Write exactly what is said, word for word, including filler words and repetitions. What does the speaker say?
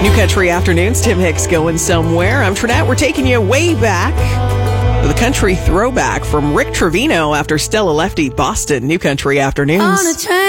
New Country Afternoons, Tim Hicks going somewhere. I'm Trinette. We're taking you way back with a country throwback from Rick Trevino after Stella Lefty, Boston. New Country Afternoons.